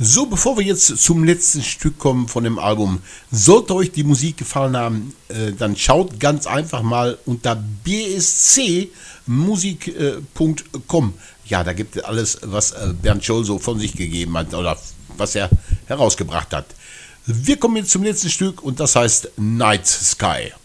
So, bevor wir jetzt zum letzten Stück kommen von dem Album, sollte euch die Musik gefallen haben, dann schaut ganz einfach mal unter bscmusik.com. Ja, da gibt es alles, was Bernd Scholl so von sich gegeben hat oder was er herausgebracht hat. Wir kommen jetzt zum letzten Stück und das heißt Night Sky.